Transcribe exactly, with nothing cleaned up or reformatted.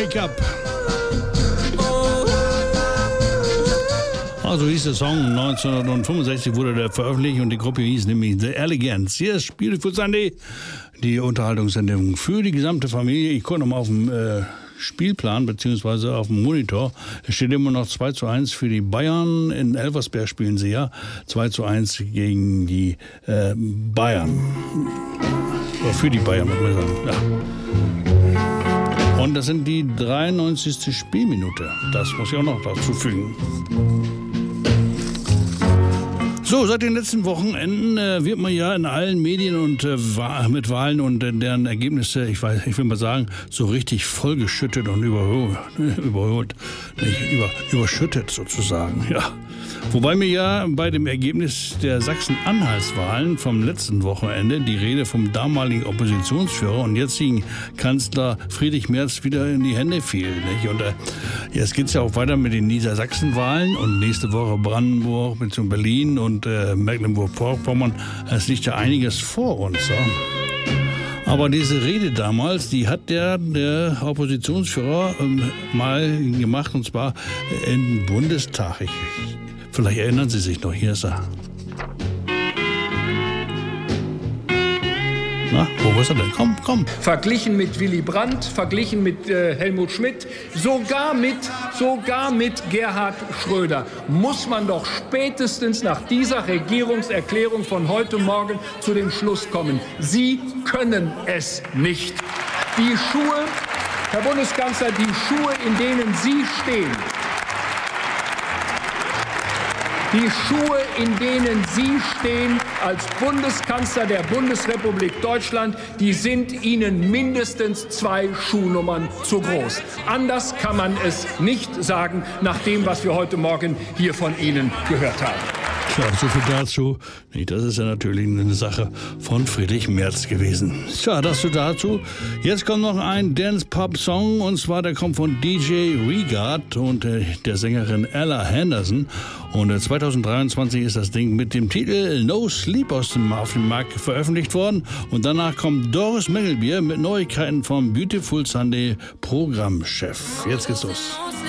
Wake Up. Also hieß der Song, neunzehnhundertfünfundsechzig wurde der veröffentlicht und die Gruppe hieß nämlich The Elegants. Yes, Beautiful Sunday, die Unterhaltungssendung für die gesamte Familie. Ich gucke nochmal auf dem äh, Spielplan bzw. auf dem Monitor. Es steht immer noch zwei zu eins für die Bayern. In Elversberg spielen sie ja zwei zu eins gegen die äh, Bayern. Oder für die Bayern, muss man sagen. Ja. Und das sind die dreiundneunzigste Spielminute. Das muss ich auch noch dazu fügen. So, seit den letzten Wochenenden äh, wird man ja in allen Medien und äh, mit Wahlen und äh, deren Ergebnisse, ich weiß, ich will mal sagen, so richtig vollgeschüttet und überholt, überholt, nicht, über, überschüttet sozusagen, ja. Wobei mir ja bei dem Ergebnis der Sachsen-Anhaltswahlen vom letzten Wochenende die Rede vom damaligen Oppositionsführer und jetzigen Kanzler Friedrich Merz wieder in die Hände fiel, nicht? Und äh, jetzt geht's ja auch weiter mit den Niedersachsen-Wahlen und nächste Woche Brandenburg mit Berlin und äh, Mecklenburg-Vorpommern. Es liegt ja einiges vor uns, ja. Aber diese Rede damals, die hat der, der Oppositionsführer ähm, mal gemacht, und zwar im Bundestag. Ich, vielleicht erinnern Sie sich noch, hier ist er. Na, wo ist er denn? Komm, komm. Verglichen mit Willy Brandt, verglichen mit äh, Helmut Schmidt, sogar mit, sogar mit Gerhard Schröder muss man doch spätestens nach dieser Regierungserklärung von heute Morgen zu dem Schluss kommen: Sie können es nicht. Die Schuhe, Herr Bundeskanzler, die Schuhe, in denen Sie stehen, die Schuhe, in denen Sie stehen als Bundeskanzler der Bundesrepublik Deutschland, die sind Ihnen mindestens zwei Schuhnummern zu groß. Anders kann man es nicht sagen, nach dem, was wir heute Morgen hier von Ihnen gehört haben. Ja, so viel dazu. Das ist ja natürlich eine Sache von Friedrich Merz gewesen. Tja, das so dazu. Jetzt kommt noch ein Dance-Pop-Song, und zwar der kommt von D J Regard und äh, der Sängerin Ella Henderson. Und äh, zweitausenddreiundzwanzig ist das Ding mit dem Titel No Sleep aus dem, auf dem Markt veröffentlicht worden. Und danach kommt Doris Mengelbier mit Neuigkeiten vom Beautiful Sunday Programmchef. Jetzt geht's los.